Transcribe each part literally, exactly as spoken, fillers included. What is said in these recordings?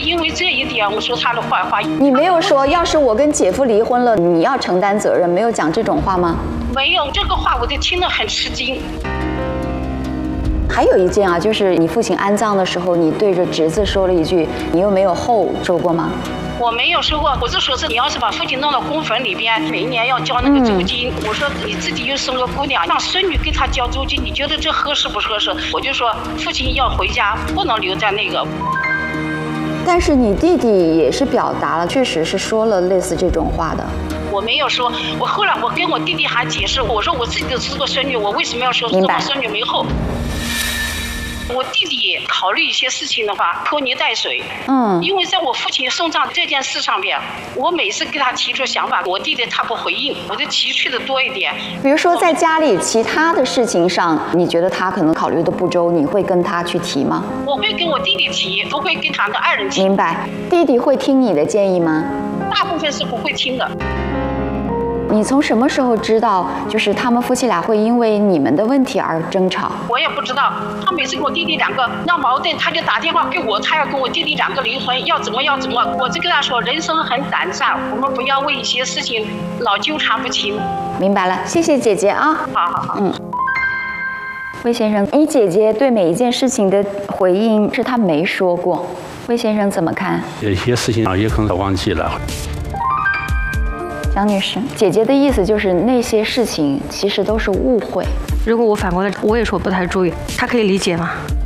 因为这一点我说他的坏话。 你没有说，要是我跟姐夫离婚了，你要承担责任，没有讲这种话吗？ 没有，这个话我就听得很吃惊。 还有一件啊，就是你父亲安葬的时候，你对着侄子说了一句，你又没有后说过吗？ 我没有说过，我是说是你要是把父亲弄到公坟里边，每一年要交那个租金。嗯、我说你自己又生个姑娘，让孙女给他交租金，你觉得这合适不合适？我就说父亲要回家，不能留在那个。 但是你弟弟也是表达了，确实是说了类似这种话的。 我没有说，我后来我跟我弟弟还解释，我说我自己都是个孙女，我为什么要说是我孙女没后？我弟弟考虑一些事情的话，拖泥带水。嗯，因为在我父亲送葬这件事上边，我每次给他提出想法，我弟弟他不回应，我就提出的多一点。 比如说在家里其他的事情上，你觉得他可能考虑的不周，你会跟他去提吗？ 我会跟我弟弟提，不会跟他的爱人提。 明白。弟弟会听你的建议吗？ 大部分是不会听的。 你从什么时候知道，就是他们夫妻俩会因为你们的问题而争吵？ 我也不知道，他每次跟我弟弟两个闹矛盾，他就打电话给我，他要跟我弟弟两个离婚，要怎么要怎么。我就跟他说，人生很短暂，我们不要为一些事情老纠缠不清。 明白了，谢谢姐姐啊。 好好好。 嗯。魏先生，你姐姐对每一件事情的回应是她没说过，魏先生怎么看？ 有些事情啊，也可能忘记了。 蒋女士，姐姐的意思就是那些事情其实都是误会。 如果我反过来，我也说不太注意，她可以理解吗？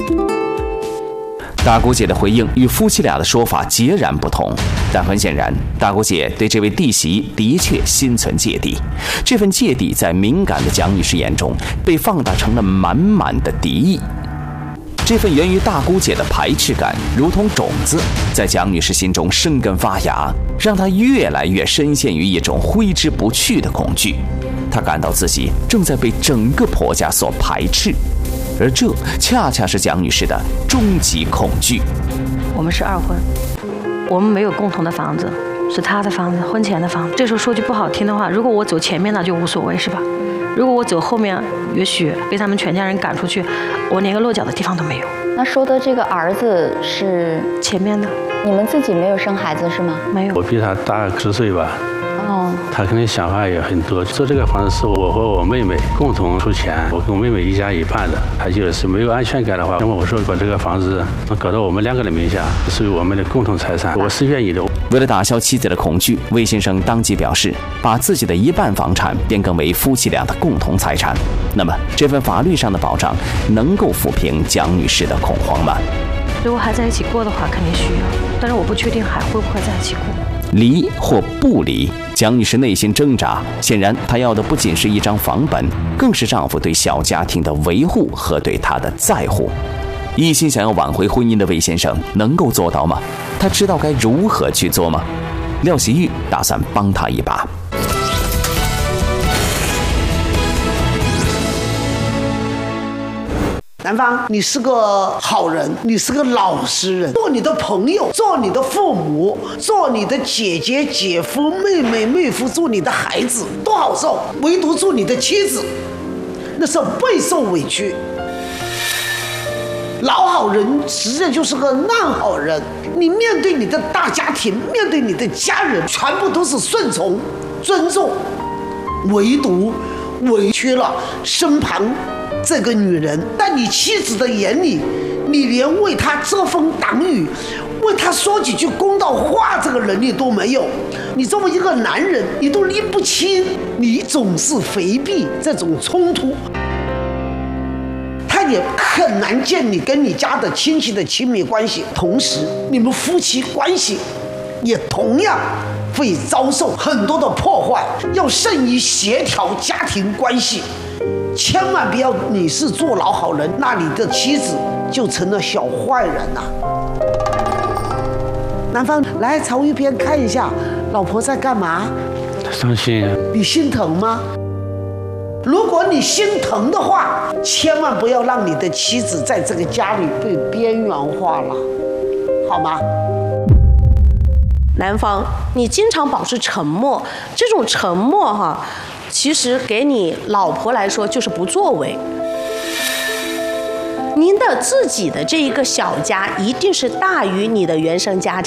大姑姐的回应与夫妻俩的说法截然不同，但很显然，大姑姐对这位弟媳的确心存芥蒂。这份芥蒂在敏感的蒋女士眼中被放大成了满满的敌意。这份源于大姑姐的排斥感，如同种子，在蒋女士心中生根发芽，让她越来越深陷于一种挥之不去的恐惧。她感到自己正在被整个婆家所排斥，而这恰恰是蒋女士的终极恐惧。 我们是二婚，我们没有共同的房子，是她的房子，婚前的房子。这时候说句不好听的话，如果我走前面那就无所谓，是吧？如果我走后面，也许被他们全家人赶出去，我连个落脚的地方都没有。 那说的这个儿子是前面的， 你们自己没有生孩子是吗？ 没有。 我比他大十岁吧。 哦。 他肯定想法也很多。做这个房子是我和我妹妹共同出钱，我跟我妹妹一家一半的。他就是没有安全感的话，那么我说把这个房子搞到我们两个的名下，属于我们的共同财产，我是愿意的。 为了打消妻子的恐惧，魏先生当即表示，把自己的一半房产变更为夫妻俩的共同财产。那么，这份法律上的保障能够抚平蒋女士的恐慌吗？ 如果还在一起过的话，肯定需要，但是我不确定还会不会在一起过。 离或不离，蒋女士内心挣扎。显然，她要的不仅是一张房本，更是丈夫对小家庭的维护和对她的在乎。一心想要挽回婚姻的魏先生能够做到吗？他知道该如何去做吗？廖习玉打算帮他一把。 男方，你是个好人，你是个老实人，做你的朋友，做你的父母，做你的姐姐、姐夫、妹妹、妹夫，做你的孩子都好受，唯独做你的妻子，那是备受委屈。老好人实际上就是个烂好人，你面对你的大家庭，面对你的家人，全部都是顺从、尊重，唯独委屈了身旁这个女人。在你妻子的眼里，你连为她遮风挡雨，为她说几句公道话这个能力都没有。你作为一个男人，你都拎不清，你总是回避这种冲突，他也很难建立跟你家的亲戚的亲密关系，同时你们夫妻关系也同样会遭受很多的破坏。要善于协调家庭关系，千万不要你是做老好人，那你的妻子就成了小坏人了。男方来朝一边看一下，老婆在干嘛？ 伤心。 你心疼吗？如果你心疼的话，千万不要让你的妻子在这个家里被边缘化了，好吗？ 男方，你经常保持沉默，这种沉默哈，其实给你老婆来说就是不作为。您的自己的这一个小家一定是大于你的原生家庭。